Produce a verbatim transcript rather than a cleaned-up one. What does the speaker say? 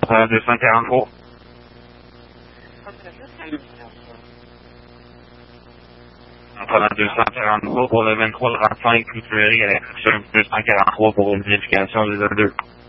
Euh, deux cent quarante-trois. On prend deux cent quarante-trois pour le vingt-trois trente-cinq, puis Fleury à l'exception deux cent quarante-trois pour une vérification des deux.